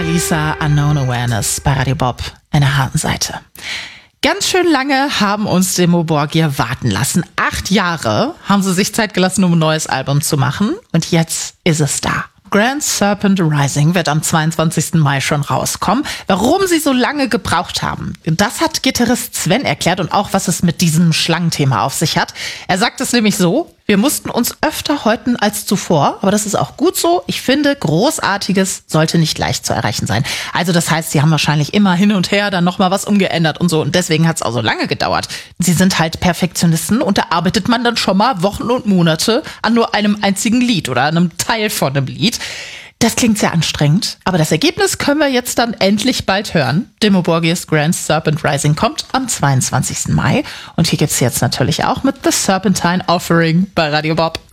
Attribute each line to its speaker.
Speaker 1: Lisa, Unknown Awareness bei Radio Bob, einer harten Seite. Ganz schön lange haben uns Dimmu Borgir warten lassen. 8 Jahre haben sie sich Zeit gelassen, um ein neues Album zu machen. Und jetzt ist es da. Grand Serpent Rising wird am 22. Mai schon rauskommen. Warum sie so lange gebraucht haben, das hat Gitarrist Sven erklärt und auch, was es mit diesem Schlangenthema auf sich hat. Er sagt es nämlich so: Wir mussten uns öfter häuten als zuvor, aber das ist auch gut so. Ich finde, Großartiges sollte nicht leicht zu erreichen sein. Also das heißt, sie haben wahrscheinlich immer hin und her dann nochmal was umgeändert und so. Und deswegen hat es auch so lange gedauert. Sie sind halt Perfektionisten und da arbeitet man dann schon mal Wochen und Monate an nur einem einzigen Lied oder an einem Teil von einem Lied. Das klingt sehr anstrengend, aber das Ergebnis können wir jetzt dann endlich bald hören. Dimmu Borgirs Grand Serpent Rising kommt am 22. Mai und hier gibt's jetzt natürlich auch mit The Serpentine Offering bei Radio Bob.